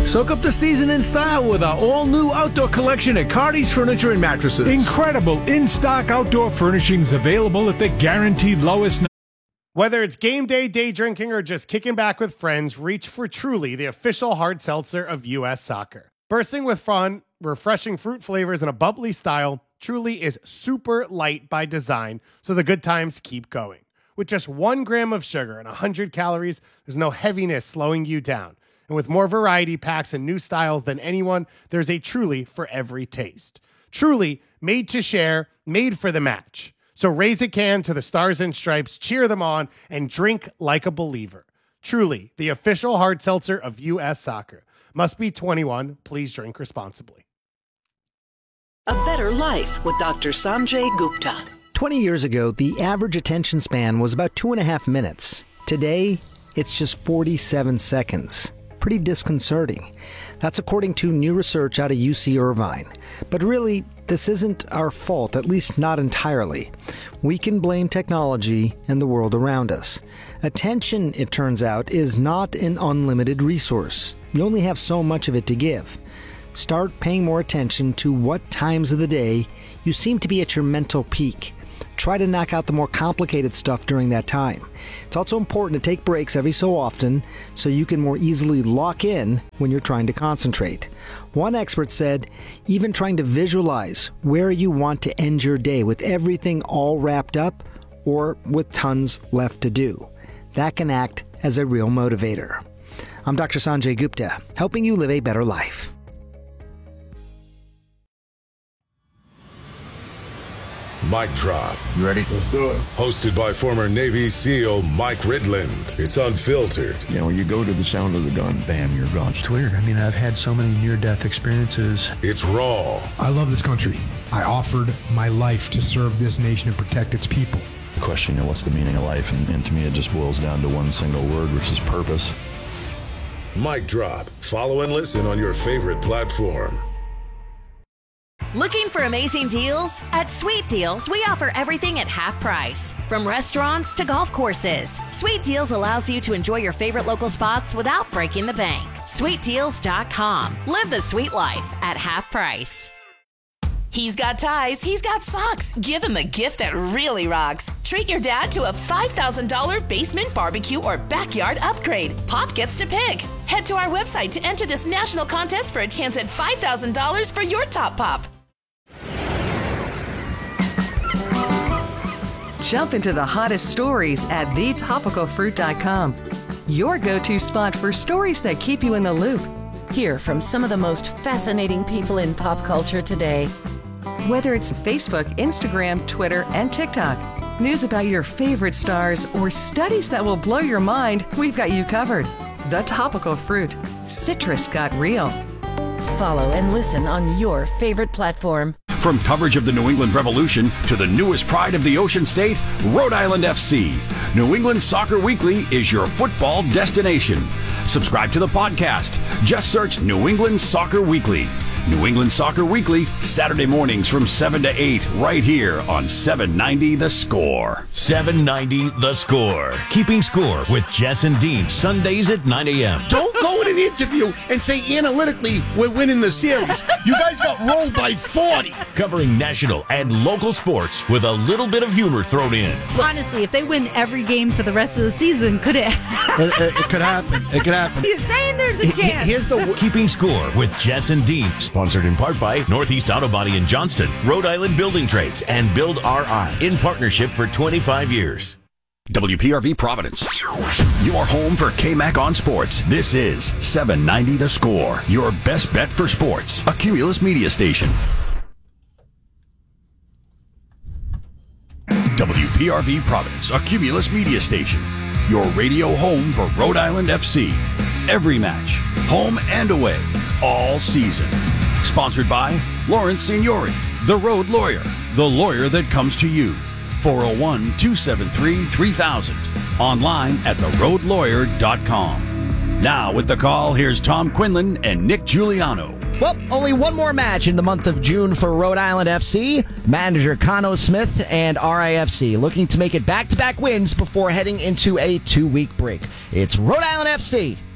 Soak up the season in style with our all-new outdoor collection at Cardi's Furniture and Mattresses. Incredible in-stock outdoor furnishings available at the guaranteed lowest. Whether it's game day, day drinking, or just kicking back with friends, reach for Truly, the official hard seltzer of U.S. Soccer. Bursting with fun, refreshing fruit flavors, and a bubbly style, Truly is super light by design, so the good times keep going. With just 1 gram of sugar and 100 calories, there's no heaviness slowing you down. And with more variety packs and new styles than anyone, there's a Truly for every taste. Truly, made to share, made for the match. So raise a can to the Stars and Stripes, cheer them on, and drink like a believer. Truly, the official hard seltzer of U.S. Soccer. Must be 21. Please drink responsibly. A Better Life with Dr. Sanjay Gupta. 20 years ago, the average attention span was about 2.5 minutes. Today, it's just 47 seconds. Pretty disconcerting. That's according to new research out of UC Irvine. But really, this isn't our fault, at least not entirely. We can blame technology and the world around us. Attention, it turns out, is not an unlimited resource. You only have so much of it to give. Start paying more attention to what times of the day you seem to be at your mental peak. Try to knock out the more complicated stuff during that time. It's also important to take breaks every so often so you can more easily lock in when you're trying to concentrate. One expert said, even trying to visualize where you want to end your day with everything all wrapped up or with tons left to do. That can act as a real motivator. I'm Dr. Sanjay Gupta, helping you live a better life. Mic Drop. You ready? Let's do it. Hosted by former Navy SEAL Mike Ridland. It's unfiltered. You know, when you go to the sound of the gun, bam, you're gone. It's weird. I mean, I've had so many near-death experiences. It's raw. I love this country. I offered my life to serve this nation and protect its people. The question, you know, what's the meaning of life? And to me, it just boils down to one single word, which is purpose. Mic Drop. Follow and listen on your favorite platform. Looking for amazing deals? At Sweet Deals, we offer everything at half price. From restaurants to golf courses, Sweet Deals allows you to enjoy your favorite local spots without breaking the bank. SweetDeals.com. Live the sweet life at half price. He's got ties, he's got socks. Give him a gift that really rocks. Treat your dad to a $5,000 basement barbecue or backyard upgrade. Pop gets to pick. Head to our website to enter this national contest for a chance at $5,000 for your top pop. Jump into the hottest stories at thetopicalfruit.com. Your go-to spot for stories that keep you in the loop. Hear from some of the most fascinating people in pop culture today. Whether it's Facebook, Instagram, Twitter, and TikTok, news about your favorite stars, or studies that will blow your mind, we've got you covered. The Topical Fruit. Citrus got real. Follow and listen on your favorite platform. From coverage of the New England Revolution to the newest pride of the Ocean State, Rhode Island FC. New England Soccer Weekly is your football destination. Subscribe to the podcast. Just search New England Soccer Weekly. New England Soccer Weekly, Saturday mornings from 7 to 8, right here on 790 The Score. 790 The Score. Keeping score with Jess and Dean, Sundays at 9 a.m. Don't go in an interview and say analytically we're winning the series. You guys got rolled by 40. Covering national and local sports with a little bit of humor thrown in. Honestly, if they win every game for the rest of the season, could it happen? It could happen. It could happen. He's saying there's a chance. Here's the Keeping Score with Jess and Dean. Sponsored in part by Northeast Auto Body in Johnston, Rhode Island Building Trades, and Build RI in partnership for 25 years. WPRV Providence. Your home for KMAC on sports. This is 790 The Score. Your best bet for sports. A Cumulus media station. WPRV Providence, a Cumulus media station. Your radio home for Rhode Island FC. Every match, home and away, all season. Sponsored by Lawrence Signori, the Road Lawyer, the lawyer that comes to you. 401-273-3000. Online at theroadlawyer.com. Now with the call, here's Tom Quinlan and Nick Giuliano. Well, only one more match in the month of June for Rhode Island FC. Manager Cano Smith and RIFC looking to make it back-to-back wins before heading into a 2-week break. It's Rhode Island FC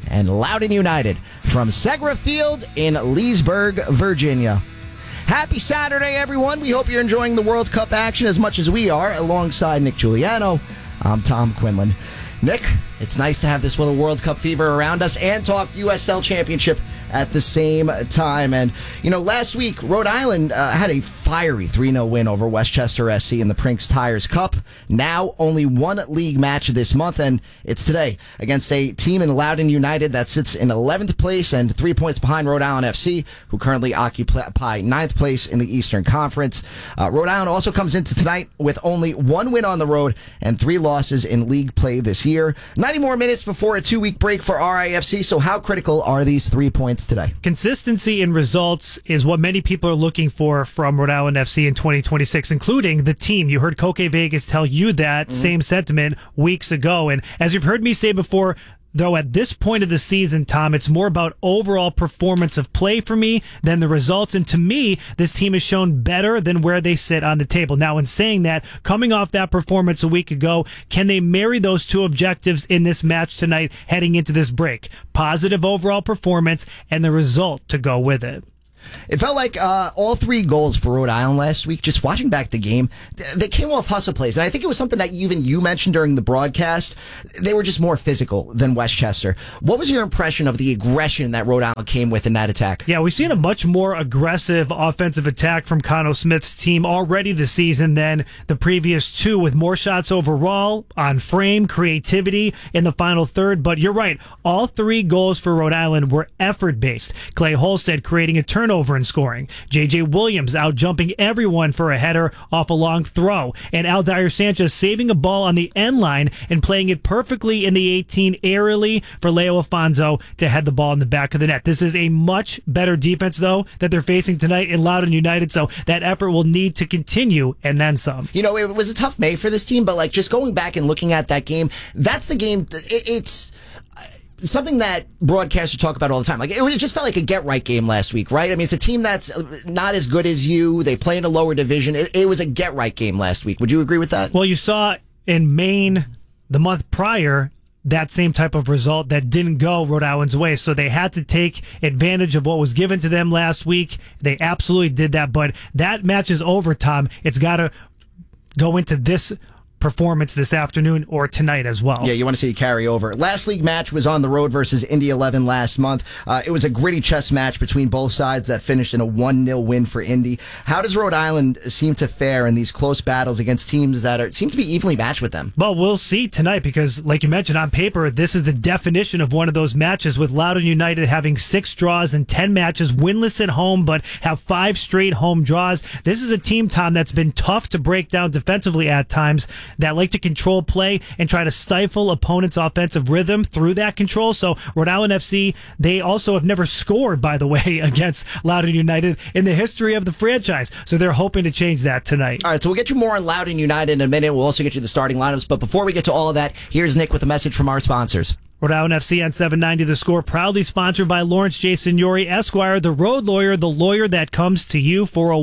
and Loudoun United from Segra Field in Leesburg, Virginia. Happy Saturday, everyone. We hope you're enjoying the World Cup action as much as we are. Alongside Nick Giuliano, I'm Tom Quinlan. Nick, it's nice to have this little World Cup fever around us and talk USL Championship at the same time. And, last week, Rhode Island had a fiery 3-0 win over Westchester SC in the Prinks Tires Cup. Now, only one league match this month, and it's today against a team in Loudoun United that sits in 11th place and 3 points behind Rhode Island FC, who currently occupy 9th place in the Eastern Conference. Rhode Island also comes into tonight with only one win on the road and 3 losses in league play this year. 90 more minutes before a 2-week break for RIFC, so how critical are these 3 points today? Consistency in results is what many people are looking for from Rhode Island FC in 2026, including the team. You heard Koke Vegas tell you that same sentiment weeks ago. And as you've heard me say before, though, at this point of the season, Tom, it's more about overall performance of play for me than the results. And to me, this team has shown better than where they sit on the table. Now, in saying that, coming off that performance a week ago, can they marry those two objectives in this match tonight heading into this break? Positive overall performance and the result to go with it. It felt like all 3 goals for Rhode Island last week, just watching back the game, they came off hustle plays. And I think it was something that even you mentioned during the broadcast. They were just more physical than Westchester. What was your impression of the aggression that Rhode Island came with in that attack? Yeah, we've seen a much more aggressive offensive attack from Cano Smith's team already this season than the previous 2, with more shots overall, on frame, creativity in the final third. But you're right, all 3 goals for Rhode Island were effort-based. Clay Holstead creating a turnover and scoring. J.J. Williams out jumping everyone for a header off a long throw. And Aldair Sanchez saving a ball on the end line and playing it perfectly in the 18 aerially for Leo Alfonso to head the ball in the back of the net. This is a much better defense, though, that they're facing tonight in Loudoun United, so that effort will need to continue and then some. It was a tough May for this team, but just going back and looking at that game, that's the game. It's something that broadcasters talk about all the time. It just felt like a get-right game last week, right? I mean, it's a team that's not as good as you. They play in a lower division. It was a get-right game last week. Would you agree with that? Well, you saw in Maine the month prior that same type of result that didn't go Rhode Island's way. So they had to take advantage of what was given to them last week. They absolutely did that. But that match is over, Tom. It's got to go into this performance this afternoon or tonight as well. Yeah, you want to see it carry over. Last league match was on the road versus Indy 11 last month. It was a gritty chess match between both sides that finished in a 1-0 win for Indy. How does Rhode Island seem to fare in these close battles against teams that seem to be evenly matched with them? Well, we'll see tonight because, like you mentioned, on paper, this is the definition of one of those matches, with Loudoun United having 6 draws in 10 matches, winless at home, but have 5 straight home draws. This is a team, Tom, that's been tough to break down defensively at times, that like to control play and try to stifle opponents' offensive rhythm through that control. So Rhode Island FC, they also have never scored, by the way, against Loudoun United in the history of the franchise. So they're hoping to change that tonight. All right, so we'll get you more on Loudoun United in a minute. We'll also get you the starting lineups. But before we get to all of that, here's Nick with a message from our sponsors. Rhode Island FC on 790 The Score, proudly sponsored by Lawrence J. Signori, Esquire, the road lawyer, the lawyer that comes to you.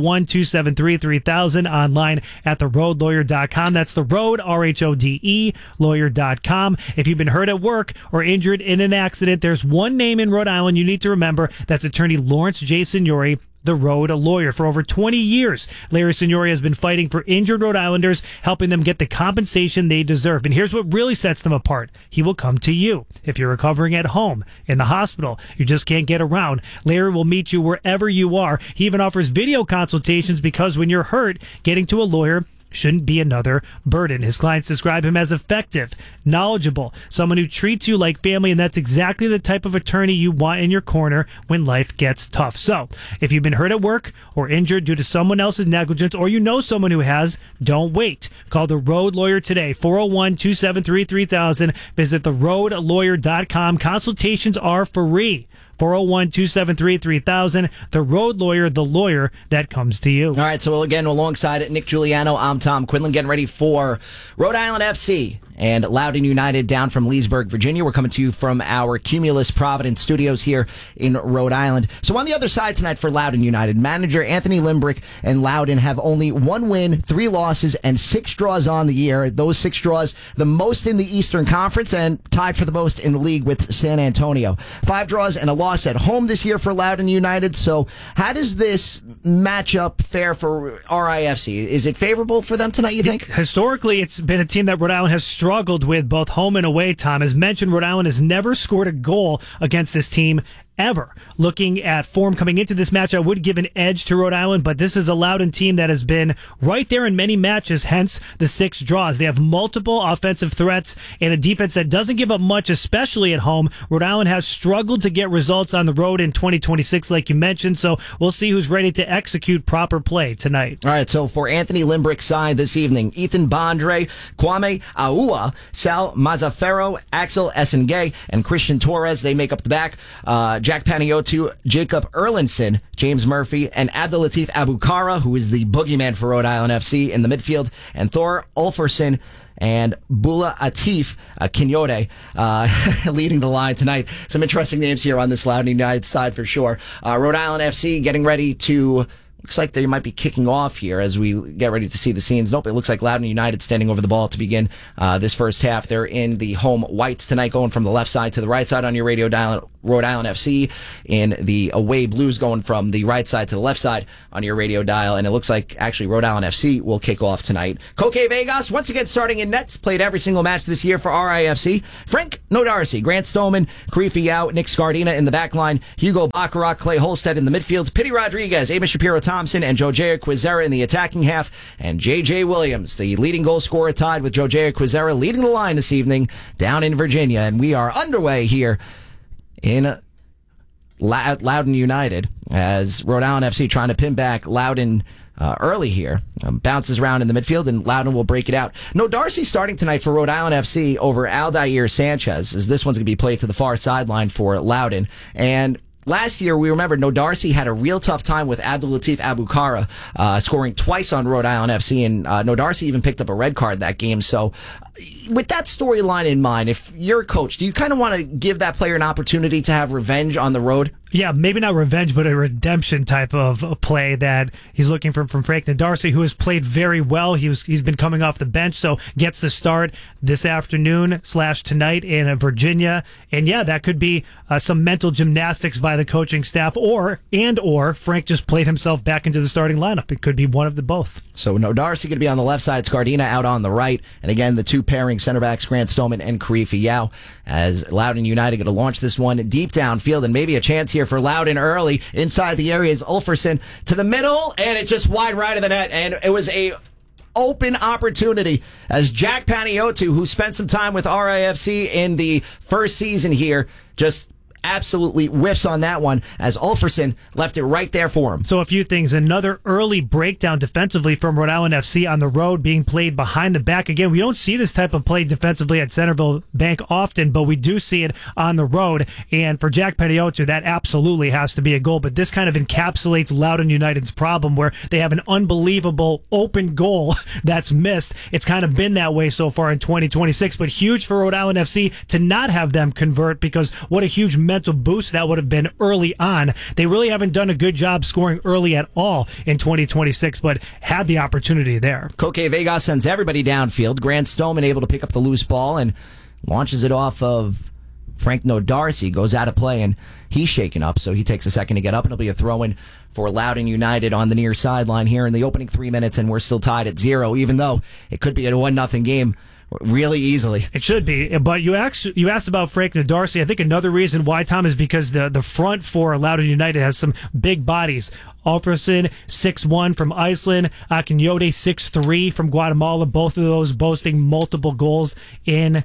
401-273-3000, online at theroadlawyer.com. That's the road, RHODE, lawyer.com. If you've been hurt at work or injured in an accident, there's one name in Rhode Island you need to remember. That's attorney Lawrence J. Signori, the Road Lawyer. For over 20 years, Larry Signori has been fighting for injured Rhode Islanders, helping them get the compensation they deserve. And here's what really sets them apart. He will come to you. If you're recovering at home, in the hospital, you just can't get around, Larry will meet you wherever you are. He even offers video consultations because when you're hurt, getting to a lawyer shouldn't be another burden. His clients describe him as effective, knowledgeable, someone who treats you like family, and that's exactly the type of attorney you want in your corner when life gets tough. So, if you've been hurt at work or injured due to someone else's negligence, or you know someone who has, don't wait. Call the Road Lawyer today, 401-273-3000. Visit theroadlawyer.com. Consultations are free. 401-273-3000. The Road Lawyer, the lawyer that comes to you. All right, so again, alongside Nick Giuliano, I'm Tom Quinlan, getting ready for Rhode Island FC and Loudoun United down from Leesburg, Virginia. We're coming to you from our Cumulus Providence studios here in Rhode Island. So on the other side tonight for Loudoun United, manager Anthony Limbrick and Loudoun have only 1 win, 3 losses, and 6 draws on the year. Those 6 draws, the most in the Eastern Conference and tied for the most in the league with San Antonio. 5 draws and a loss at home this year for Loudoun United. So how does this matchup fare for RIFC? Is it favorable for them tonight, you think? Historically, it's been a team that Rhode Island has struggled with both home and away, Tom. As mentioned, Rhode Island has never scored a goal against this team ever. Looking at form coming into this match, I would give an edge to Rhode Island, but this is a Loudoun team that has been right there in many matches, hence the 6 draws. They have multiple offensive threats and a defense that doesn't give up much, especially at home. Rhode Island has struggled to get results on the road in 2026, like you mentioned, so we'll see who's ready to execute proper play tonight. All right, so for Anthony Limbrick's side this evening, Ethan Bondre, Kwame Aua, Sal Mazzaferro, Axel Essengay, and Christian Torres, they make up the back. Jack Paniotu, Jacob Erlinson, James Murphy, and Abdulatif Abukara, who is the boogeyman for Rhode Island FC in the midfield, and Thor Ulferson and Bula Atif Quinote leading the line tonight. Some interesting names here on this Loudoun United side for sure. Rhode Island FC getting ready to... Looks like they might be kicking off here as we get ready to see the scenes. Nope, it looks like Loudoun United standing over the ball to begin this first half. They're in the home whites tonight, going from the left side to the right side on your radio dial. Rhode Island FC in the away blues, going from the right side to the left side on your radio dial. And it looks like actually Rhode Island FC will kick off tonight. Koke Vegas once again starting in nets, played every single match this year for RIFC. Frank Nodarcy, Grant Stoneman, Karifi Yao, Nick Scardina in the back line, Hugo Baccarat, Clay Holstead in the midfield, Pitty Rodriguez, Amos Shapiro Thompson, and Jojea Quizera in the attacking half, and J.J. Williams, the leading goal scorer, tied with Jojea Quizera, leading the line this evening down in Virginia. And we are underway here in Loudoun United as Rhode Island FC trying to pin back Loudoun early here. Bounces around in the midfield, and Loudoun will break it out. No Darcy starting tonight for Rhode Island FC over Aldair Sanchez, as this one's going to be played to the far sideline for Loudoun. And last year, we remember No Darcy had a real tough time with Abdulatif Abukara scoring twice on Rhode Island FC, and No Darcy even picked up a red card that game. So with that storyline in mind, if you're a coach, do you kind of want to give that player an opportunity to have revenge on the road? Yeah, maybe not revenge, but a redemption type of play that he's looking for from Frank Nodarcy, who has played very well. He's been coming off the bench, so gets the start this afternoon / tonight in Virginia. And yeah, that could be some mental gymnastics by the coaching staff, or Frank just played himself back into the starting lineup. It could be one of the both. So Nodarcy going to be on the left side, Scardina out on the right, and again the two pairing center backs Grant Stoneman and Karifi Yao, as Loudoun United going to launch this one deep downfield, and maybe a chance here for Loudoun early inside the area is Ulferson to the middle, and it's just wide right of the net, and it was a open opportunity as Jack Paniotu, who spent some time with RIFC in the first season here, just absolutely whiffs on that one as Ulferson left it right there for him. So a few things. Another early breakdown defensively from Rhode Island FC on the road, being played behind the back. Again, we don't see this type of play defensively at Centerville Bank often, but we do see it on the road. And for Jack Paniotu, that absolutely has to be a goal. But this kind of encapsulates Loudoun United's problem, where they have an unbelievable open goal that's missed. It's kind of been that way so far in 2026, but huge for Rhode Island FC to not have them convert, because what a huge mental boost that would have been early on. They really haven't done a good job scoring early at all in 2026, but had the opportunity there. Koke Vegas sends everybody downfield. Grant Stoneman able to pick up the loose ball and launches it off of Frank Nodarcy, goes out of play, and he's shaken up, so he takes a second to get up, and it'll be a throw-in for Loudoun United on the near sideline here in the opening 3 minutes, and we're still tied at 0, even though it could be a 1-0 game really easily. It should be, but you asked about Frank Nodarcy. I think another reason why, Tom, is because the front for Loudoun United has some big bodies. Ulferson, 6'1" from Iceland. Akinyote, 6'3" from Guatemala. Both of those boasting multiple goals in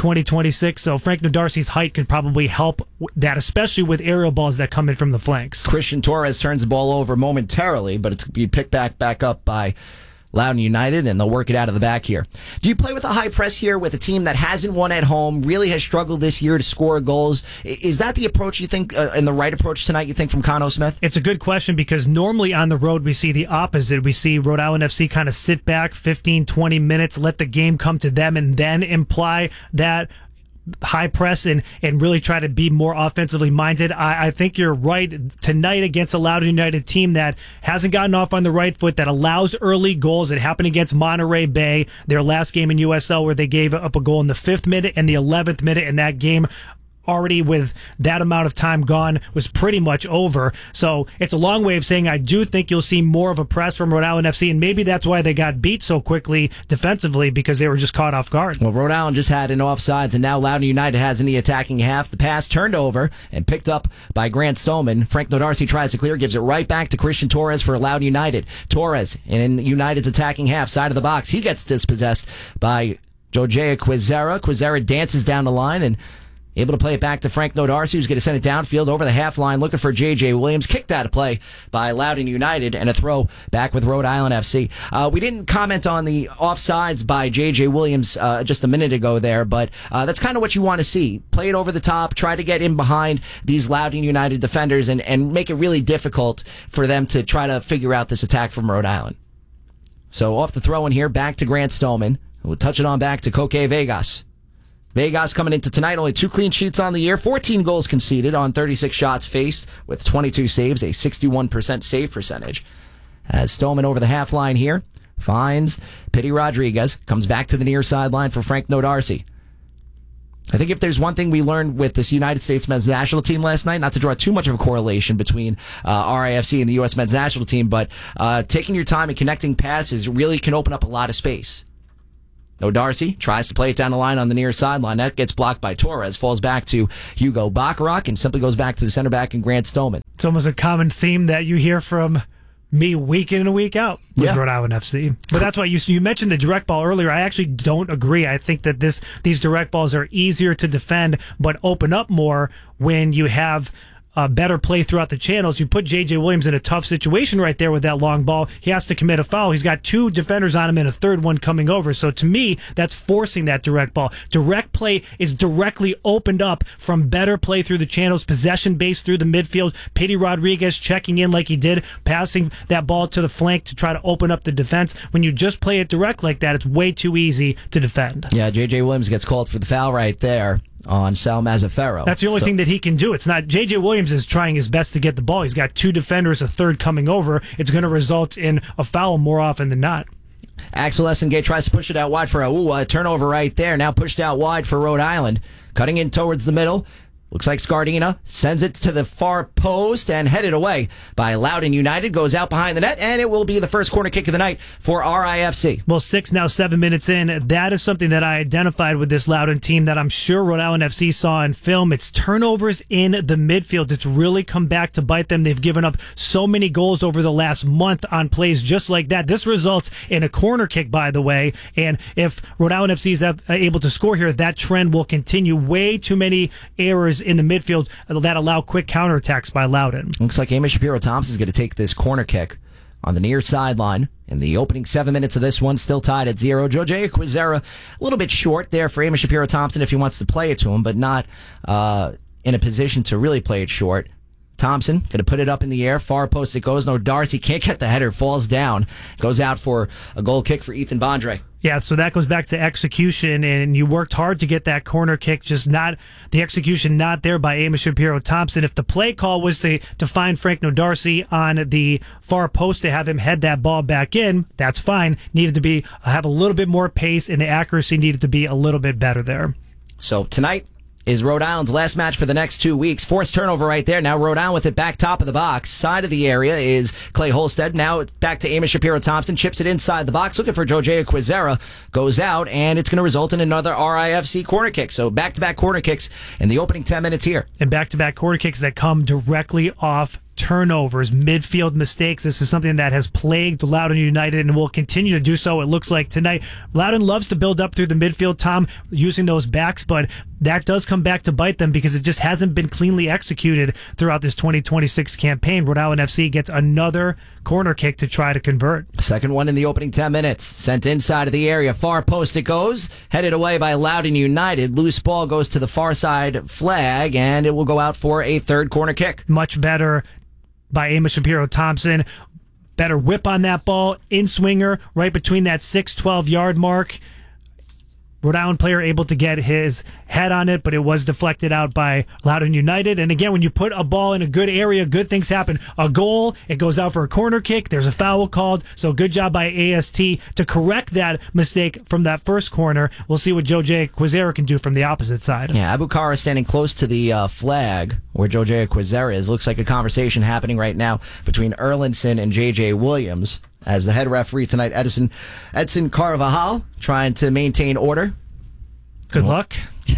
2026. So Frank Nodarcy's height could probably help that, especially with aerial balls that come in from the flanks. Christian Torres turns the ball over momentarily, but it's be picked back up by Loudoun United, and they'll work it out of the back here. Do you play with a high press here with a team that hasn't won at home, really has struggled this year to score goals? Is that the approach you think, and the right approach tonight, you think, from Conno Smith? It's a good question because normally on the road we see the opposite. We see Rhode Island FC kind of sit back 15, 20 minutes, let the game come to them, and then imply that high press and really try to be more offensively minded. I think you're right. Tonight against a Loudoun United team that hasn't gotten off on the right foot, that allows early goals. It happened against Monterey Bay, their last game in USL, where they gave up a goal in the 5th minute and the 11th minute, and that game already with that amount of time gone was pretty much over. So it's a long way of saying I do think you'll see more of a press from Rhode Island FC, and maybe that's why they got beat so quickly defensively, because they were just caught off guard. Well, Rhode Island just had an offsides, and now Loudoun United has in the attacking half. The pass turned over and picked up by Grant Stoneman. Frank Nodarcy tries to clear, gives it right back to Christian Torres for Loudoun United. Torres in United's attacking half, side of the box. He gets dispossessed by Jojea Quizera. Quizera dances down the line and able to play it back to Frank Nodarcy, who's going to send it downfield over the half line, looking for J.J. Williams. Kicked out of play by Loudoun United, and a throw back with Rhode Island FC. We didn't comment on the offsides by J.J. Williams just a minute ago there, but that's kind of what you want to see. Play it over the top, try to get in behind these Loudoun United defenders, and make it really difficult for them to try to figure out this attack from Rhode Island. So off the throw in here, back to Grant Stoneman. We'll touch it on back to Coque Vegas. Vegas coming into tonight, only 2 clean sheets on the year, 14 goals conceded on 36 shots faced with 22 saves, a 61% save percentage. As Stoneman over the half line here finds Pity Rodriguez, comes back to the near sideline for Frank Nodarcy. I think if there's one thing we learned with this United States men's national team last night, not to draw too much of a correlation between RIFC and the U.S. men's national team, but taking your time and connecting passes really can open up a lot of space. Nodarcy tries to play it down the line on the near sideline. That gets blocked by Torres, falls back to Hugo Bacharach, and simply goes back to the center back and Grant Stoneman. It's almost a common theme that you hear from me week in and week out with Rhode Island FC. But that's why you mentioned the direct ball earlier. I actually don't agree. I think that these direct balls are easier to defend, but open up more when you have better play throughout the channels. You put J.J. Williams in a tough situation right there with that long ball. He has to commit a foul. He's got 2 defenders on him and a third one coming over. So to me, that's forcing that direct ball. Direct play is directly opened up from better play through the channels, possession based through the midfield. Pity Rodriguez checking in like he did, passing that ball to the flank to try to open up the defense. When you just play it direct like that, it's way too easy to defend. Yeah, J.J. Williams gets called for the foul right there on Sal Mazzaferro. That's the only thing that he can do. It's not J.J. Williams is trying his best to get the ball. He's got 2 defenders, a third coming over. It's going to result in a foul more often than not. Axel Essengate tries to push it out wide for a turnover right there. Now pushed out wide for Rhode Island. Cutting in towards the middle. Looks like Scardina sends it to the far post and headed away by Loudoun United. Goes out behind the net, and it will be the first corner kick of the night for RIFC. Well, 7 minutes in. That is something that I identified with this Loudoun team that I'm sure Rhode Island FC saw in film. It's turnovers in the midfield. It's really come back to bite them. They've given up so many goals over the last month on plays just like that. This results in a corner kick, by the way, and if Rhode Island FC is able to score here, that trend will continue. Way too many errors in the midfield that allow quick counterattacks by Loudoun. Looks like Amos Shapiro-Thompson is going to take this corner kick on the near sideline. In the opening 7 minutes of this one, still tied at 0. Jojea Quizera, a little bit short there for Amos Shapiro-Thompson if he wants to play it to him, but not in a position to really play it short. Thompson going to put it up in the air. Far post it goes. Nodarcy can't get the header. Falls down. Goes out for a goal kick for Ethan Bondre. Yeah, so that goes back to execution, and you worked hard to get that corner kick, just not the execution not there by Amos Shapiro-Thompson. If the play call was to find Frank Nodarcy on the far post to have him head that ball back in, that's fine. Needed to have a little bit more pace, and the accuracy needed to be a little bit better there. So tonight is Rhode Island's last match for the next 2 weeks. Forced turnover right there. Now Rhode Island with it back top of the box. Side of the area is Clay Holstead. Now it's back to Amos Shapiro-Thompson. Chips it inside the box. Looking for Jojea Quizera. Goes out, and it's going to result in another RIFC corner kick. So back-to-back corner kicks in the opening 10 minutes here. And back-to-back corner kicks that come directly off turnovers, midfield mistakes. This is something that has plagued Loudoun United and will continue to do so, it looks like, tonight. Loudoun loves to build up through the midfield, Tom, using those backs, but that does come back to bite them because it just hasn't been cleanly executed throughout this 2026 campaign. Rhode Island FC gets another corner kick to try to convert. Second one in the opening 10 minutes. Sent inside of the area. Far post it goes. Headed away by Loudoun United. Loose ball goes to the far side flag, and it will go out for a third corner kick. Much better by Amos Shapiro-Thompson. Better whip on that ball. In-swinger right between that 6-12 yard mark. Rhode Island player able to get his head on it, but it was deflected out by Loudoun United. And again, when you put a ball in a good area, good things happen. A goal, it goes out for a corner kick. There's a foul called. So good job by AST to correct that mistake from that first corner. We'll see what Jose Quizera can do from the opposite side. Yeah, Abukara standing close to the flag where Jose Quizera is. Looks like a conversation happening right now between Erlinson and J.J. Williams. As the head referee tonight, Edson Carvajal, trying to maintain order. Good luck.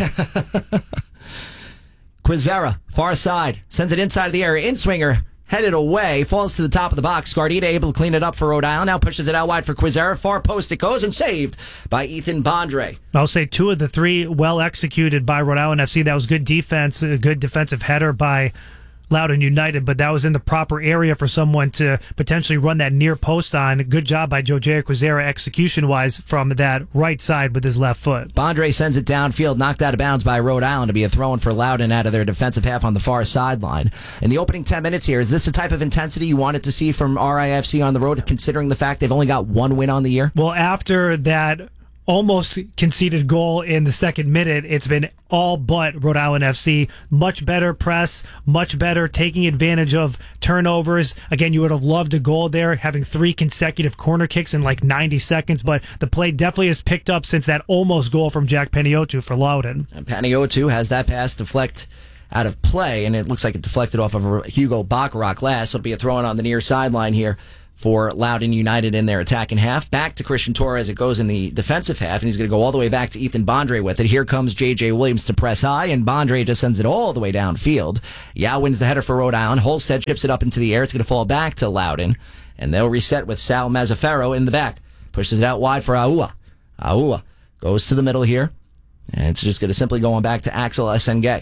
Quizera, far side, sends it inside of the area. In-swinger, headed away, falls to the top of the box. Scardita able to clean it up for Rhode Island. Now pushes it out wide for Quizera. Far post it goes and saved by Ethan Bondre. I'll say 2 of the 3 well executed by Rhode Island FC. That was good defense, a good defensive header by Loudoun United, but that was in the proper area for someone to potentially run that near post on. Good job by Jose Quizera execution-wise from that right side with his left foot. Bondre sends it downfield, knocked out of bounds by Rhode Island to be a throw-in for Loudoun out of their defensive half on the far sideline. In the opening 10 minutes here, is this the type of intensity you wanted to see from RIFC on the road, considering the fact they've only got 1 win on the year? Well, after that almost conceded goal in the second minute, it's been all but Rhode Island FC. Much better press, much better taking advantage of turnovers. Again, you would have loved a goal there, having 3 consecutive corner kicks in like 90 seconds, but the play definitely has picked up since that almost goal from Jack Paniotu for Loudoun. And Paniotu has that pass deflect out of play, and it looks like it deflected off of Hugo Baccarat last, so it'll be a throw-in on the near sideline here for Loudoun United in their attacking half. Back to Christian Torres. It goes in the defensive half, and he's going to go all the way back to Ethan Bondre with it. Here comes J.J. Williams to press high, and Bondre just sends it all the way downfield. Yao wins the header for Rhode Island. Holstead chips it up into the air. It's going to fall back to Loudoun, and they'll reset with Sal Mazzaferro in the back. Pushes it out wide for Aua. Aua goes to the middle here, and it's just going to simply go on back to Axel Esengay.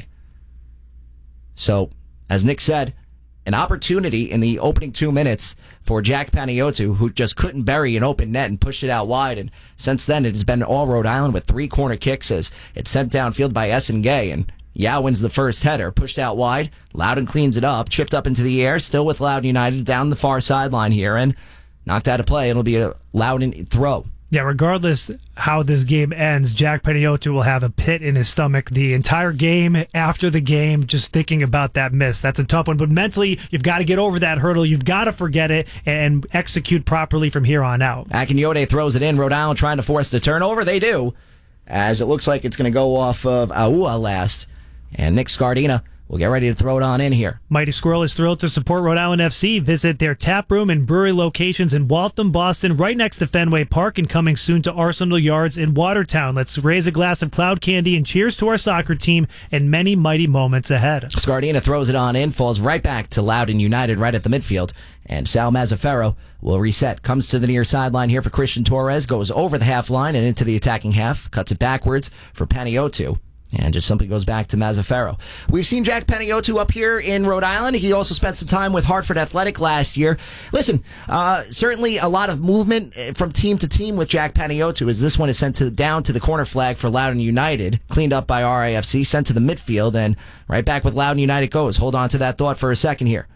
So, as Nick said, an opportunity in the opening 2 minutes for Jack Paniotu, who just couldn't bury an open net and pushed it out wide. And since then, it has been all Rhode Island with 3 corner kicks as it's sent downfield by Esengay. And Yao wins the first header, pushed out wide. Loudoun cleans it up, chipped up into the air, still with Loudoun United down the far sideline here, and knocked out of play. It'll be a Loudoun throw. Yeah, regardless how this game ends, Jack Paniotu will have a pit in his stomach the entire game, after the game, just thinking about that miss. That's a tough one, but mentally, you've got to get over that hurdle. You've got to forget it and execute properly from here on out. Akinyode throws it in. Rhode Island trying to force the turnover. They do, as it looks like it's going to go off of Aua last. And Nick Scardina will get ready to throw it on in here. Mighty Squirrel is thrilled to support Rhode Island FC. Visit their tap room and brewery locations in Waltham, Boston, right next to Fenway Park, and coming soon to Arsenal Yards in Watertown. Let's raise a glass of cloud candy and cheers to our soccer team and many mighty moments ahead. Scardina throws it on in, falls right back to Loudoun United right at the midfield, and Sal Mazzaferro will reset. Comes to the near sideline here for Christian Torres, goes over the half line and into the attacking half, cuts it backwards for Paniotu. And just simply goes back to Mazzaferro. We've seen Jack Paniotu up here in Rhode Island. He also spent some time with Hartford Athletic last year. Listen, certainly a lot of movement from team to team with Jack Paniotu, as this one is sent down to the corner flag for Loudoun United, cleaned up by RIFC, sent to the midfield, and right back with Loudoun United goes. Hold on to that thought for a second here.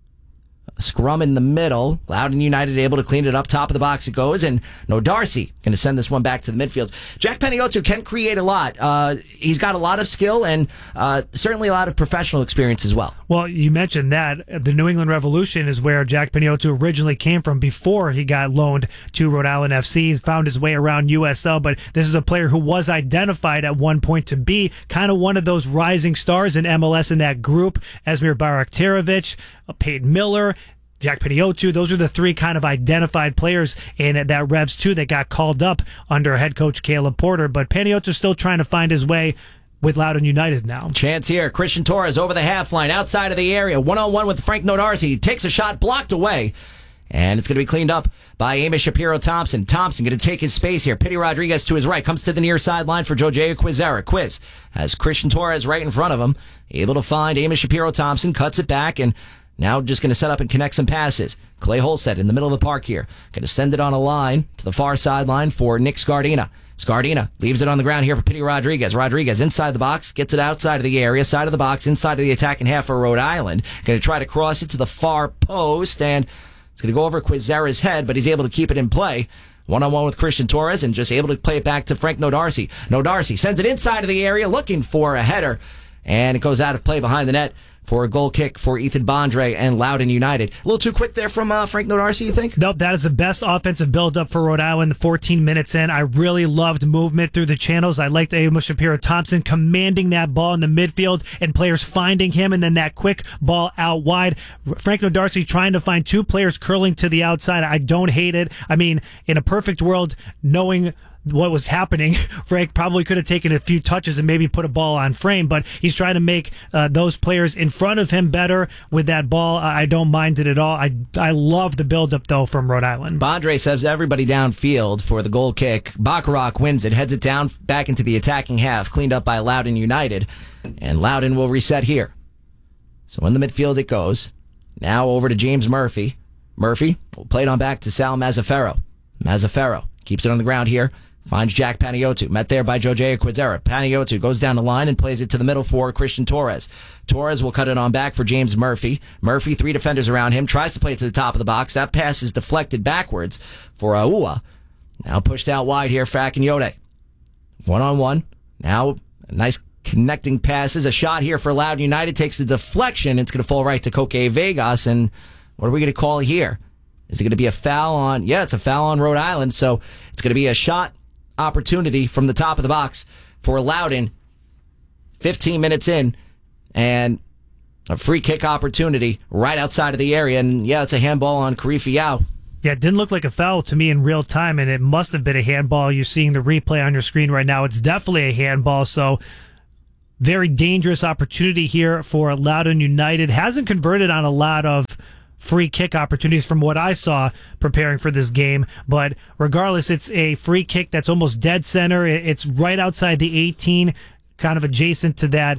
Scrum in the middle. Loudoun United able to clean it up. Top of the box it goes. And no Darcy going to send this one back to the midfield. Jack Paniotu can create a lot. He's got a lot of skill and certainly a lot of professional experience as well. Well, you mentioned that. The New England Revolution is where Jack Paniotu originally came from before he got loaned to Rhode Island FC. He's found his way around USL, but this is a player who was identified at one point to be kind of one of those rising stars in MLS in that group. Esmir Baraktarovic, Peyton Miller, Jack Paniotu, those are the 3 kind of identified players in that Revs 2 that got called up under head coach Caleb Porter. But Paniotu's still trying to find his way with Loudoun United now. Chance here. Christian Torres over the half line, outside of the area. 1-on-1 with Frank Nodarzi. He takes a shot, blocked away. And it's going to be cleaned up by Amos Shapiro-Thompson. Thompson going to take his space here. Pity Rodriguez to his right. Comes to the near sideline for Jojea Quizera. Quiz has Christian Torres right in front of him. Able to find Amos Shapiro-Thompson. Cuts it back and now just going to set up and connect some passes. Clay Holstead in the middle of the park here. Going to send it on a line to the far sideline for Nick Scardina. Scardina leaves it on the ground here for Pity Rodriguez. Rodriguez inside the box, gets it outside of the area, side of the box, inside of the attacking half for Rhode Island. Going to try to cross it to the far post, and it's going to go over Quizera's head, but he's able to keep it in play. One-on-one with Christian Torres, and just able to play it back to Frank Nodarcy. Nodarcy sends it inside of the area, looking for a header, and it goes out of play behind the net for a goal kick for Ethan Bondre and Loudoun United. A little too quick there from Frank Nodarcy, you think? Nope, that is the best offensive build-up for Rhode Island. 14 minutes in, I really loved movement through the channels. I liked Amos Shapiro-Thompson commanding that ball in the midfield and players finding him, and then that quick ball out wide. Frank Nodarcy trying to find two players curling to the outside. I don't hate it. I mean, in a perfect world, knowing what was happening, Frank probably could have taken a few touches and maybe put a ball on frame, but he's trying to make those players in front of him better with that ball. I don't mind it at all. I love the build-up, though, from Rhode Island. Bondre saves everybody downfield for the goal kick. Bacharach wins it, heads it down back into the attacking half, cleaned up by Loudoun United, and Loudoun will reset here. So in the midfield it goes. Now over to James Murphy. Murphy will play it on back to Sal Mazzaferro. Mazzaferro keeps it on the ground here. Finds Jack Panayiotou. Met there by Jojea Quizera. Panayiotou goes down the line and plays it to the middle for Christian Torres. Torres will cut it on back for James Murphy. Murphy, three defenders around him. Tries to play it to the top of the box. That pass is deflected backwards for Aua. Now pushed out wide here for Akinyode. One-on-one. Now a nice connecting passes. A shot here for Loudoun United. Takes a deflection. It's going to fall right to Koke Vegas. And what are we going to call here? Is it going to be a foul on? Yeah, it's a foul on Rhode Island. So it's going to be a shot opportunity from the top of the box for Loudoun. 15 minutes in, and a free kick opportunity right outside of the area. And yeah, it's a handball on Karifi Yao. Yeah, it didn't look like a foul to me in real time, and it must have been a handball. You're seeing the replay on your screen right now. It's definitely a handball, so very dangerous opportunity here for Loudoun United. Hasn't converted on a lot of free kick opportunities from what I saw preparing for this game, but regardless, it's a free kick that's almost dead center. It's right outside the 18, kind of adjacent to that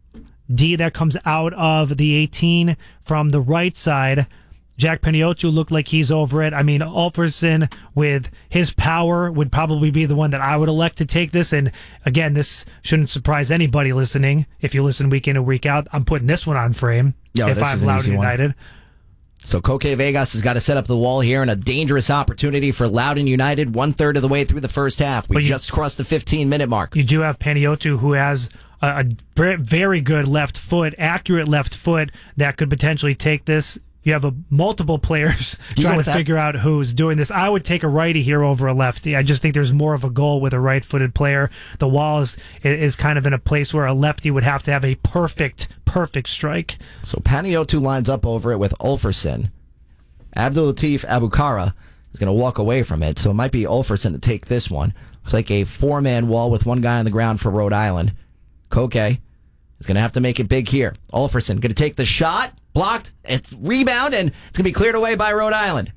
D that comes out of the 18 from the right side. Jack Panayiotou looked like he's over it. I mean, Ulferson, with his power, would probably be the one that I would elect to take this. And again, this shouldn't surprise anybody listening. If you listen week in and week out, I'm putting this one on frame if I'm Loudoun United. So Koke Vegas has got to set up the wall here, and a dangerous opportunity for Loudoun United 1/3 of the way through the first half. We just crossed the 15-minute mark. You do have Panayiotou, who has a very good left foot, accurate left foot, that could potentially take this. You have multiple players trying to figure out who's doing this. I would take a righty here over a lefty. I just think there's more of a goal with a right-footed player. The wall is kind of in a place where a lefty would have to have a perfect strike. So Panayiotou lines up over it with Ulferson. Abdulatif Abukara is going to walk away from it, so it might be Ulferson to take this one. Looks like a four-man wall with one guy on the ground for Rhode Island. Koke is going to have to make it big here. Ulferson going to take the shot. Blocked. It's rebound, and it's going to be cleared away by Rhode Island.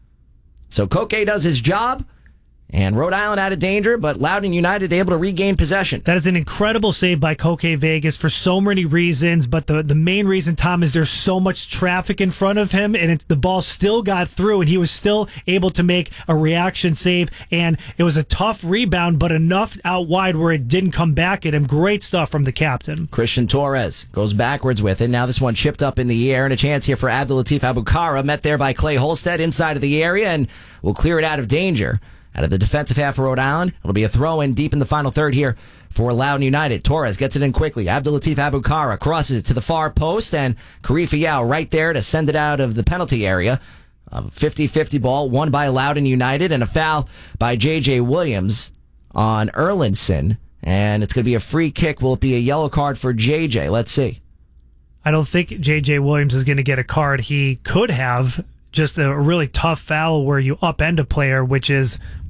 So Koke does his job, and Rhode Island out of danger, but Loudoun United able to regain possession. That is an incredible save by Koke Vegas for so many reasons, but the main reason, Tom, is there's so much traffic in front of him, and the ball still got through, and he was still able to make a reaction save, and it was a tough rebound, but enough out wide where it didn't come back at him. Great stuff from the captain. Christian Torres goes backwards with it. Now this one chipped up in the air, and a chance here for Abdulatif Abukara, met there by Clay Holstead inside of the area, and will clear it out of danger. Out of the defensive half of Rhode Island, it'll be a throw-in deep in the final third here for Loudoun United. Torres gets it in quickly. Abdulatif Abukara crosses it to the far post, and Karifi Yao right there to send it out of the penalty area. A 50-50 ball won by Loudoun United, and a foul by J.J. Williams on Erlinson. And it's going to be a free kick. Will it be a yellow card for J.J.? Let's see. I don't think J.J. Williams is going to get a card. He could have just a really tough foul where you upend a player, which is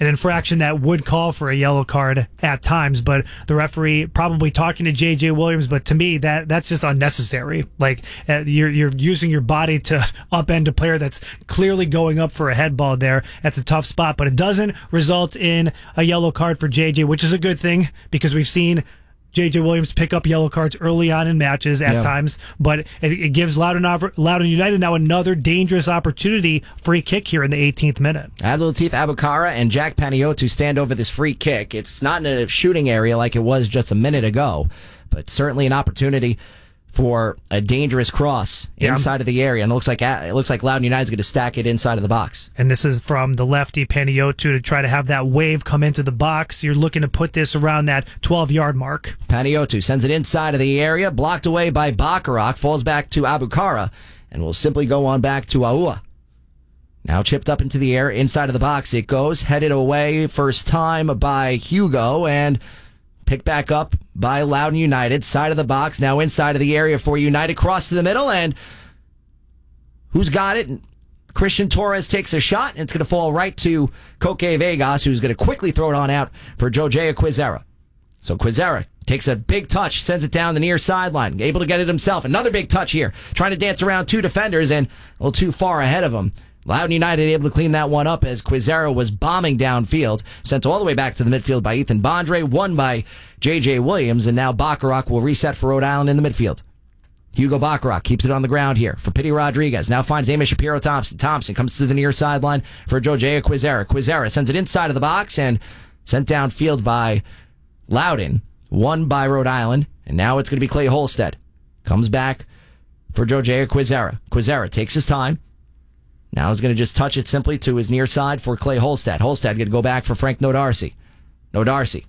an infraction that would call for a yellow card at times, but the referee probably talking to J.J. Williams, but to me, that's just unnecessary. Like, you're using your body to upend a player that's clearly going up for a head ball there. That's a tough spot, but it doesn't result in a yellow card for J.J., which is a good thing because we've seen J.J. Williams pick up yellow cards early on in matches at times, but it gives Loudoun United now another dangerous opportunity. Free kick here in the 18th minute. Abdul Latif Abukara and Jack Panayiotou stand over this free kick. It's not in a shooting area like it was just a minute ago, but certainly an opportunity for a dangerous cross inside of the area, and it looks like Loudoun United's going to stack it inside of the box. And this is from the lefty Panayiotou to try to have that wave come into the box. You're looking to put this around that 12-yard mark. Panayiotou sends it inside of the area, blocked away by Bacharach, falls back to Abukara, and will simply go on back to Aua. Now chipped up into the air, inside of the box it goes, headed away first time by Hugo, and picked back up by Loudoun United. Side of the box, now inside of the area for United. Cross to the middle, and who's got it? Christian Torres takes a shot, and it's going to fall right to Koke Vegas, who's going to quickly throw it on out for Jojea Quizera. So Quizera takes a big touch, sends it down the near sideline, able to get it himself. Another big touch here, trying to dance around two defenders, and a little too far ahead of him. Loudoun United able to clean that one up as Quizera was bombing downfield. Sent all the way back to the midfield by Ethan Bondre, won by J.J. Williams, and now Bacharach will reset for Rhode Island in the midfield. Hugo Bacharach keeps it on the ground here for Pity Rodriguez. Now finds Amos Shapiro-Thompson. Thompson comes to the near sideline for Jojea Quizera. Quizera sends it inside of the box and sent downfield by Loudoun. Won by Rhode Island, and now it's going to be Clay Holstead. Comes back for Jojea Quizera. Quizera takes his time. Now he's going to just touch it simply to his near side for Clay Holstead. Holstead going to go back for Frank Nodarcy. Nodarcy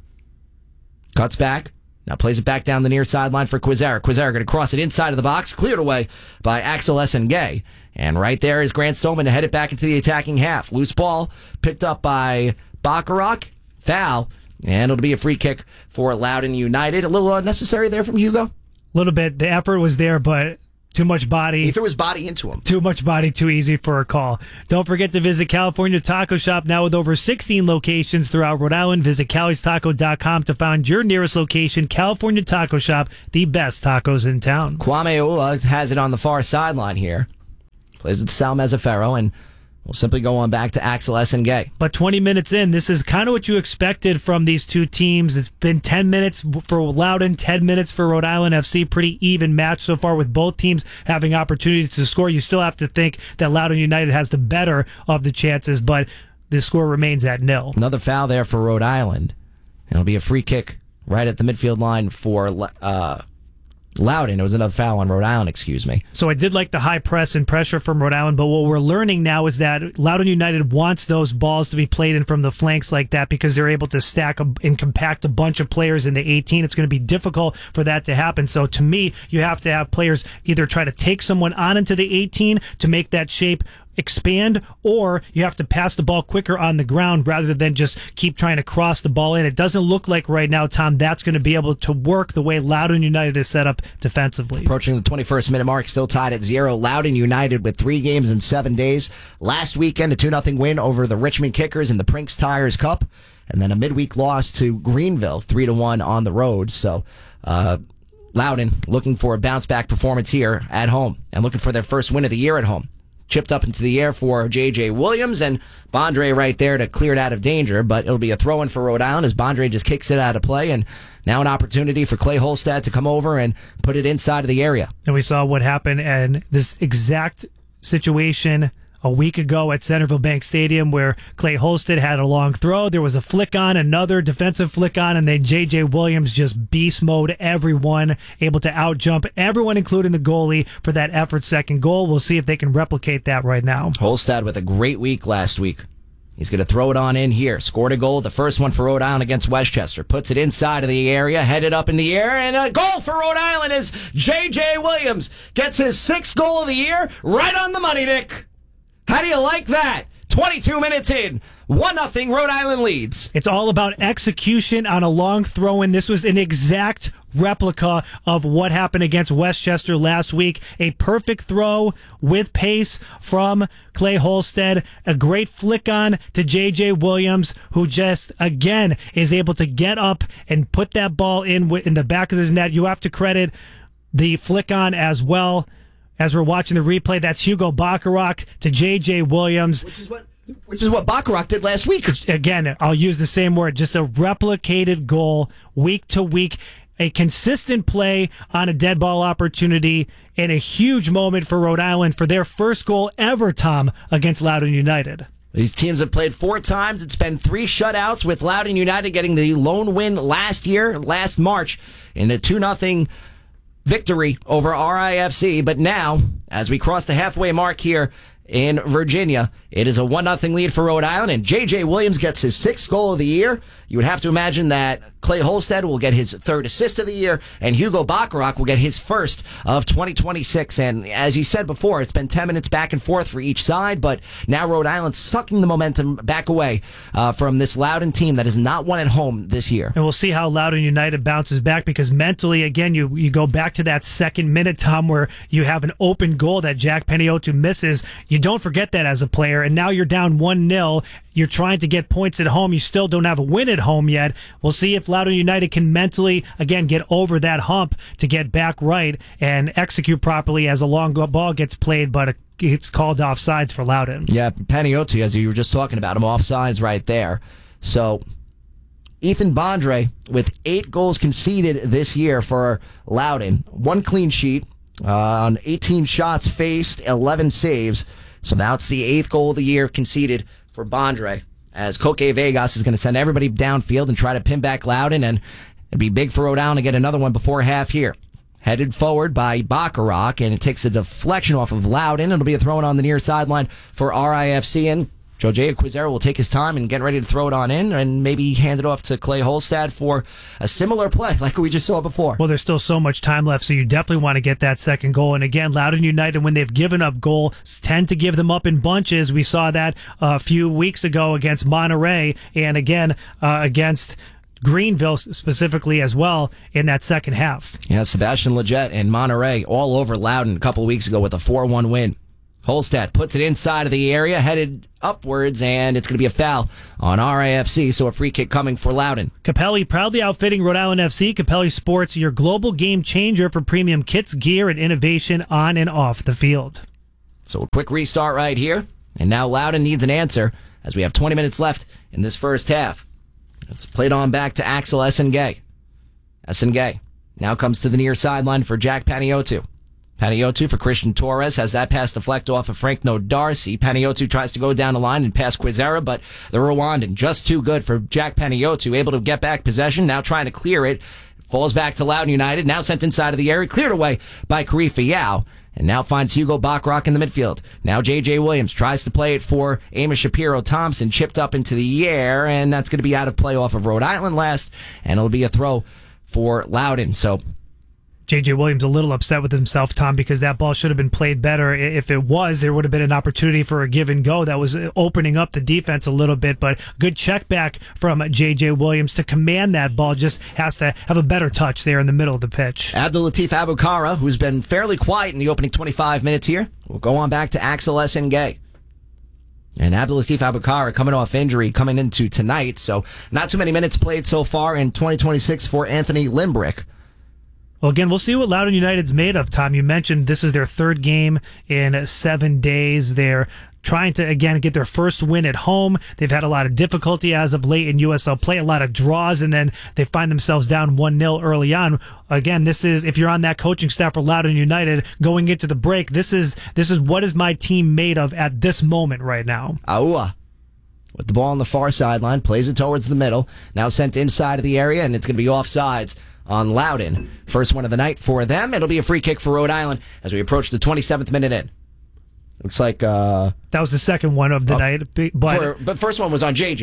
cuts back. Now plays it back down the near sideline for Quizera. Quizera going to cross it inside of the box. Cleared away by Axel Essengay. And right there is Grant Stoneman to head it back into the attacking half. Loose ball picked up by Bacharach. Foul. And it'll be a free kick for Loudoun United. A little unnecessary there from Hugo. A little bit. The effort was there, but too much body. He threw his body into him. Too much body, too easy for a call. Don't forget to visit California Taco Shop now with over 16 locations throughout Rhode Island. Visit CalisTaco.com to find your nearest location. California Taco Shop, the best tacos in town. Kwame Ula has it on the far sideline here. Plays it to Sal Mazzaferro, and we'll simply go on back to Axel Essengay. But 20 minutes in, this is kind of what you expected from these two teams. It's been 10 minutes for Loudoun, 10 minutes for Rhode Island FC. Pretty even match so far with both teams having opportunities to score. You still have to think that Loudoun United has the better of the chances, but the score remains at 0. Another foul there for Rhode Island. It'll be a free kick right at the midfield line for Loudoun. It was another foul on Rhode Island, excuse me. So I did like the high press and pressure from Rhode Island, but what we're learning now is that Loudoun United wants those balls to be played in from the flanks like that because they're able to stack and compact a bunch of players in the 18. It's going to be difficult for that to happen. So to me, you have to have players either try to take someone on into the 18 to make that shape expand, or you have to pass the ball quicker on the ground rather than just keep trying to cross the ball in. It doesn't look like right now, Tom, that's going to be able to work the way Loudoun United is set up defensively. Approaching the 21st minute mark, still tied at 0. Loudoun United with 3 games in 7 days. Last weekend, a 2-0 win over the Richmond Kickers in the Prinks Tires Cup, and then a midweek loss to Greenville, 3-1 on the road. So, Loudoun looking for a bounce-back performance here at home and looking for their first win of the year at home. Chipped up into the air for J.J. Williams, and Bondre right there to clear it out of danger, but it'll be a throw-in for Rhode Island as Bondre just kicks it out of play, and now an opportunity for Clay Holstead to come over and put it inside of the area. And we saw what happened in this exact situation a week ago at Centerville Bank Stadium where Clay Holstead had a long throw. There was a flick on, another defensive flick on, and then J.J. Williams just beast mode everyone, able to out-jump everyone, including the goalie, for that effort second goal. We'll see if they can replicate that right now. Holstead with a great week last week. He's going to throw it on in here. Scored a goal, the first one for Rhode Island against Westchester. Puts it inside of the area, headed up in the air, and a goal for Rhode Island as J.J. Williams gets his 6th goal of the year right on the money, Nick. How do you like that? 22 minutes in, 1-0, Rhode Island leads. It's all about execution on a long throw-in. This was an exact replica of what happened against Westchester last week. A perfect throw with pace from Clay Holstead. A great flick on to J.J. Williams, who just, again, is able to get up and put that ball in the back of his net. You have to credit the flick on as well. As we're watching the replay, that's Hugo Bacharach to J.J. Williams. Which is what Bacharach did last week. Again, I'll use the same word. Just a replicated goal week to week. A consistent play on a dead ball opportunity, and a huge moment for Rhode Island for their first goal ever, Tom, against Loudoun United. These teams have played 4 times. It's been 3 shutouts, with Loudoun United getting the lone win last March in a 2-0 victory over RIFC. But now, as we cross the halfway mark here in Virginia, it is a 1-0 lead for Rhode Island, and J.J. Williams gets his 6th goal of the year. You would have to imagine that Clay Holstead will get his 3rd assist of the year, and Hugo Bacharach will get his 1st of 2026. And as you said before, it's been 10 minutes back and forth for each side, but now Rhode Island sucking the momentum back away from this Loudoun team that has not won at home this year. And we'll see how Loudoun United bounces back, because mentally, again, you go back to that 2nd minute, Tom, where you have an open goal that Jack Panayiotou misses. You don't forget that as a player, and now you're down 1-0. You're trying to get points at home. You still don't have a win at home yet. We'll see if Loudoun United can mentally, again, get over that hump to get back right and execute properly as a long ball gets played, but it's called offsides for Loudoun. Yeah, Panayiotou, as you were just talking about him, offsides right there. So Ethan Bondre with 8 goals conceded this year for Loudoun. 1 clean sheet on 18 shots faced, 11 saves. So now it's the 8th goal of the year conceded for Bondre, as Coque Vegas is going to send everybody downfield and try to pin back Loudoun, and it'd be big for Rhode Island to get another one before half here. Headed forward by Bacharach, and it takes a deflection off of Loudoun. It'll be a throw on the near sideline for RIFC, and Jose Quizero will take his time and get ready to throw it on in, and maybe hand it off to Clay Holstead for a similar play like we just saw before. Well, there's still so much time left, so you definitely want to get that 2nd goal. And again, Loudoun United, when they've given up goals, tend to give them up in bunches. We saw that a few weeks ago against Monterey, and again against Greenville specifically as well in that 2nd half. Yeah, Sebastian Leggett and Monterey all over Loudoun a couple of weeks ago with a 4-1 win. Holstead puts it inside of the area, headed upwards, and it's going to be a foul on RIFC, so a free kick coming for Loudoun. Capelli proudly outfitting Rhode Island FC. Capelli Sports, your global game changer for premium kits, gear, and innovation on and off the field. So a quick restart right here, and now Loudoun needs an answer as we have 20 minutes left in this first half. It's played on back to Axel Essengay. Essengay now comes to the near sideline for Jack Panayiotou. Panayiotou for Christian Torres has that pass deflect off of Frank Darcy. Panayiotou tries to go down the line and pass Quizera, but the Rwandan just too good for Jack Panayiotou, able to get back possession, now trying to clear it. Falls back to Loudoun United, now sent inside of the area, cleared away by Karifa Yao, and now finds Hugo Bacharach in the midfield. Now J.J. Williams tries to play it for Amos Shapiro-Thompson, chipped up into the air, and that's going to be out of play off of Rhode Island last, and it'll be a throw for Loudoun. So J.J. Williams a little upset with himself, Tom, because that ball should have been played better. If it was, there would have been an opportunity for a give and go that was opening up the defense a little bit, but good check back from J.J. Williams to command that ball. Just has to have a better touch there in the middle of the pitch. Abdulatif Abukara, who's been fairly quiet in the opening 25 minutes here, will go on back to Axel Essengay. And Abdulatif Abukara coming off injury coming into tonight, so not too many minutes played so far in 2026 for Anthony Limbrick. Well, again, we'll see what Loudoun United's made of, Tom. You mentioned this is their 3rd game in 7 days. They're trying to, again, get their first win at home. They've had a lot of difficulty as of late in USL play, a lot of draws, and then they find themselves down 1-0 early on. Again, this is, if you're on that coaching staff for Loudoun United going into the break, this is what is my team made of at this moment right now. Aua. With the ball on the far sideline, plays it towards the middle, now sent inside of the area, and it's going to be offsides on Loudoun. First one of the night for them. It'll be a free kick for Rhode Island as we approach the 27th minute in. Looks like that was the second one of the night. But first one was on JJ, though.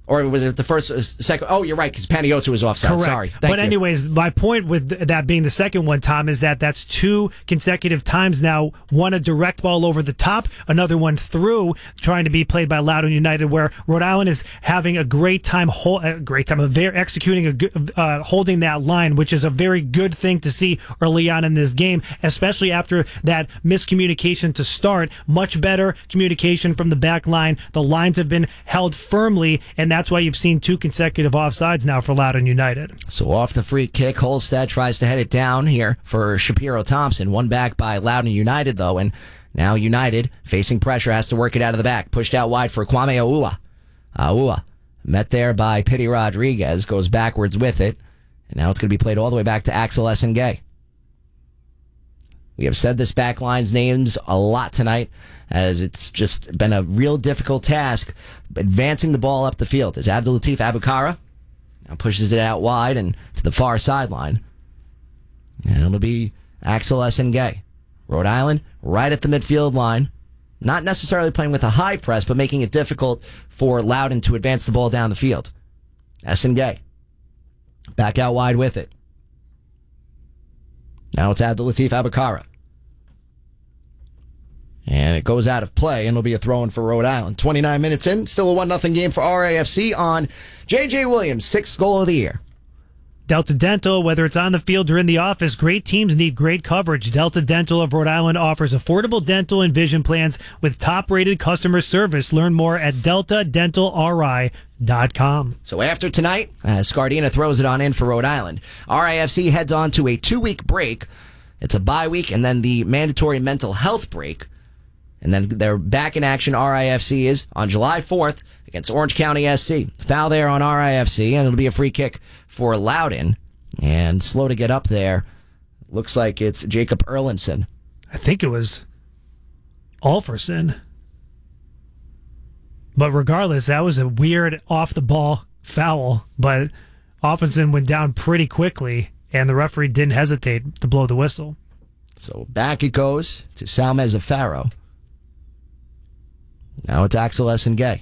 Or was it the first, second? Oh, you're right, because Paniotto was offside. Correct. Sorry. But anyways, my point with that being the second one, Tom, is that that's 2 consecutive times now. One a direct ball over the top, another one through, trying to be played by Loudoun United, where Rhode Island is having a great time executing holding that line, which is a very good thing to see early on in this game, especially after that miscommunication to start. Much better communication from the back line. The lines have been held firmly, and that's why you've seen 2 consecutive offsides now for Loudoun United. So off the free kick, Holstead tries to head it down here for Shapiro Thompson. One back by Loudoun United, though, and now United, facing pressure, has to work it out of the back. Pushed out wide for Kwame Aua. Aua, met there by Pity Rodriguez, goes backwards with it, and now it's going to be played all the way back to Axel Essengay. We have said this back line's names a lot tonight, as it's just been a real difficult task advancing the ball up the field. As Abdulatif Abukara now pushes it out wide and to the far sideline. And it'll be Axel Essengay. Rhode Island right at the midfield line. Not necessarily playing with a high press, but making it difficult for Loudoun to advance the ball down the field. Essengay back out wide with it. Now it's Abdulatif Abukara. And it goes out of play, and it'll be a throw-in for Rhode Island. 29 minutes in, still a 1-0 game for RAFC on J.J. Williams' 6th goal of the year. Delta Dental, whether it's on the field or in the office, great teams need great coverage. Delta Dental of Rhode Island offers affordable dental and vision plans with top-rated customer service. Learn more at deltadentalri.com. So after tonight, Scardina throws it on in for Rhode Island. RIFC heads on to a 2-week break. It's a bye week and then the mandatory mental health break. And then they're back in action. RIFC is on July 4th against Orange County SC. Foul there on RIFC, and it'll be a free kick for Loudoun. And slow to get up there. Looks like it's Jacob Erlinson. I think it was Alferson. But regardless, that was a weird off-the-ball foul. But Alferson went down pretty quickly, and the referee didn't hesitate to blow the whistle. So back it goes to Salme Zafaro. Now it's Axel Essengay.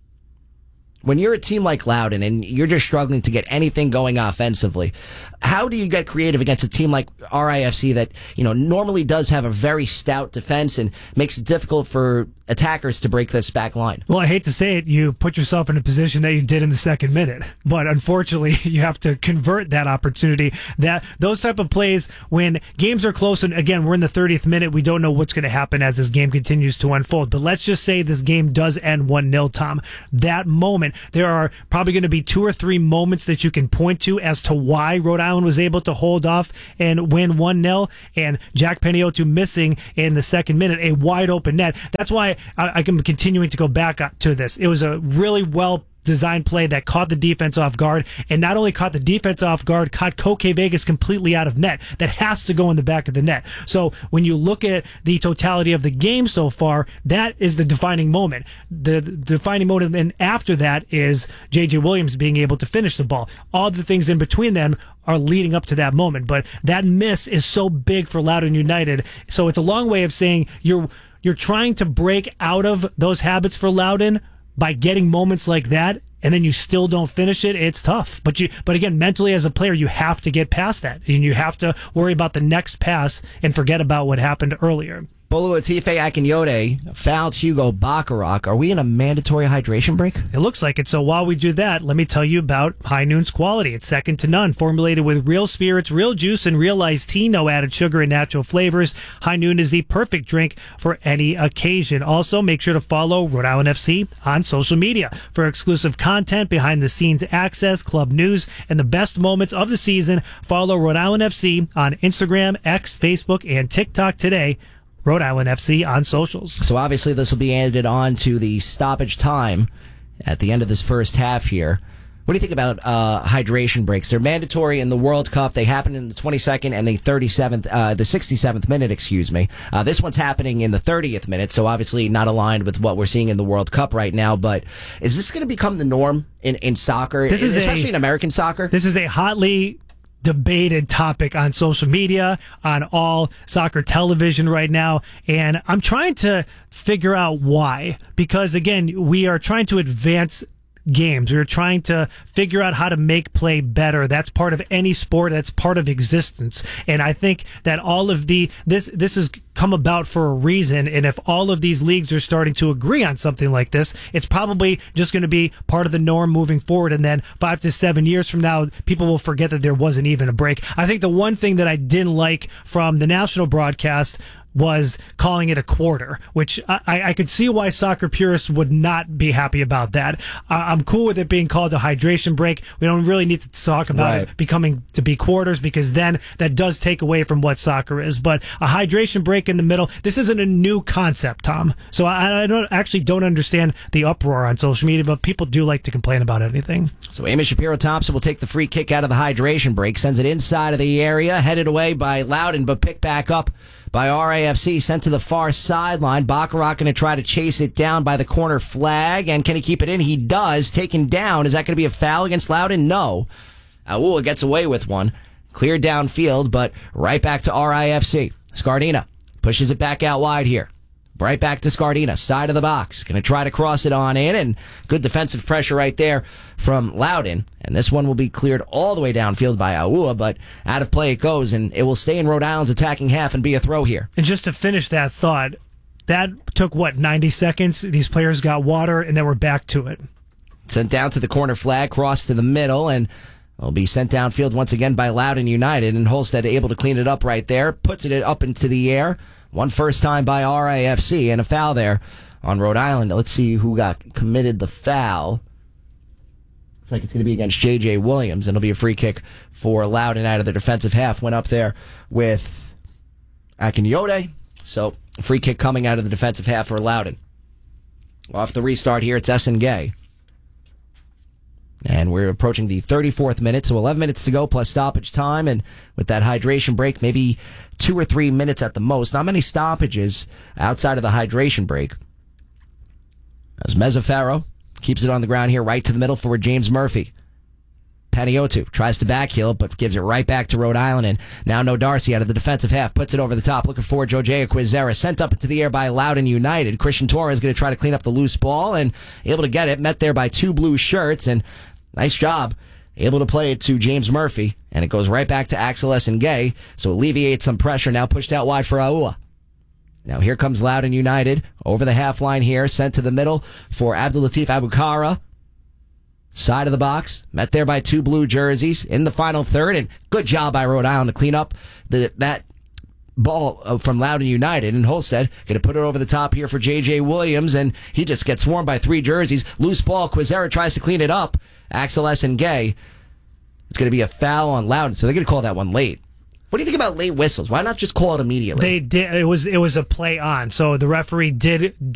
When you're a team like Loudoun and you're just struggling to get anything going offensively, how do you get creative against a team like RIFC that, normally does have a very stout defense and makes it difficult for attackers to break this back line? Well, I hate to say it, you put yourself in a position that you did in the second minute, but unfortunately you have to convert that opportunity. That those type of plays when games are close, and again, we're in the 30th minute, we don't know what's going to happen as this game continues to unfold, but let's just say this game does end 1-0, Tom. That moment, there are probably going to be 2 or 3 moments that you can point to as to why Rhode Island was able to hold off and win 1-0, and Jack Paniotto missing in the second minute, a wide open net. That's why I'm continuing to go back to this. It was a really well designed play that caught the defense off guard, and not only caught the defense off guard, caught Koke Vegas completely out of net. That has to go in the back of the net. So when you look at the totality of the game so far, that is the defining moment. The defining moment, and after that is J.J. Williams being able to finish the ball. All the things in between them are leading up to that moment, but that miss is so big for Loudoun United. So it's a long way of saying you're trying to break out of those habits for Loudoun by getting moments like that, and then you still don't finish it. It's tough. But again, mentally as a player, you have to get past that, and you have to worry about the next pass and forget about what happened earlier. Boluatife Akinyode fouled Hugo Bacharach. Are we in a mandatory hydration break? It looks like it. So while we do that, let me tell you about High Noon's quality. It's second to none. Formulated with real spirits, real juice, and real iced tea. No added sugar and natural flavors. High Noon is the perfect drink for any occasion. Also, make sure to follow Rhode Island FC on social media for exclusive content, behind-the-scenes access, club news, and the best moments of the season. Follow Rhode Island FC on Instagram, X, Facebook, and TikTok today. Rhode Island FC on socials. So obviously this will be added on to the stoppage time at the end of this first half here. What do you think about hydration breaks? They're mandatory in the World Cup. They happen in the 22nd and the 67th minute, excuse me. This one's happening in the 30th minute, so obviously not aligned with what we're seeing in the World Cup right now. But is this going to become the norm in soccer, especially in American soccer? This is a hotly debated topic on social media, on all soccer television right now, and I'm trying to figure out why, because again, we are trying to advance games. We were trying to figure out how to make play better. That's part of any sport. That's part of existence. And I think that all of this has come about for a reason. And if all of these leagues are starting to agree on something like this, it's probably just going to be part of the norm moving forward. And then 5 to 7 years from now, people will forget that there wasn't even a break. I think the one thing that I didn't like from the national broadcast was calling it a quarter, which I could see why soccer purists would not be happy about that. I'm cool with it being called a hydration break. We don't really need to talk about it becoming to be quarters, because then that does take away from what soccer is. But a hydration break in the middle, this isn't a new concept, Tom. So I don't understand the uproar on social media, but people do like to complain about anything. So Amos Shapiro-Thompson will take the free kick out of the hydration break, sends it inside of the area, headed away by Loudon, but picked back up by RAFC, sent to the far sideline. Baccarat going to try to chase it down by the corner flag, and can he keep it in? He does. Taken down. Is that going to be a foul against Loudon? No. Aula gets away with one. Cleared downfield, but right back to RIFC. Scardina pushes it back out wide here. Right back to Scardina, side of the box. Going to try to cross it on in, and good defensive pressure right there from Loudon. And this one will be cleared all the way downfield by Aua, but out of play it goes, and it will stay in Rhode Island's attacking half and be a throw here. And just to finish that thought, that took, 90 seconds? These players got water, and then we're back to it. Sent down to the corner flag, cross to the middle, and will be sent downfield once again by Loudon United, and Holstead able to clean it up right there, puts it up into the air. One first time by RAFC, and a foul there on Rhode Island. Let's see who got committed the foul. Looks like it's going to be against J.J. Williams, and it'll be a free kick for Loudon out of the defensive half. Went up there with Akinyode. So, a free kick coming out of the defensive half for Loudon. Off the restart here, it's Essengay. And we're approaching the 34th minute, so 11 minutes to go plus stoppage time. And with that hydration break, maybe 2 or 3 minutes at the most. Not many stoppages outside of the hydration break. As Mezzaferro keeps it on the ground here, right to the middle for James Murphy. Paniotu tries to backheel, but gives it right back to Rhode Island. And now No Darcy out of the defensive half, puts it over the top, looking for Jojea Quizera. Sent up into the air by Loudon United. Christian Torres going to try to clean up the loose ball, and able to get it. Met there by 2 blue shirts, and nice job. Able to play it to James Murphy, and it goes right back to Axel Essengay, so alleviates some pressure. Now pushed out wide for Aua. Now here comes Loudon United, over the half line here, sent to the middle for Abdulatif Abukara. Side of the box, met there by 2 blue jerseys in the final third, and good job by Rhode Island to clean up that ball from Loudon United. And Holstead going to put it over the top here for J.J. Williams, and he just gets swarmed by 3 jerseys. Loose ball, Quizera tries to clean it up. Axel Essengay. It's going to be a foul on Loudon, so they're going to call that one late. What do you think about late whistles? Why not just call it immediately? They did. It was a play on, so the referee did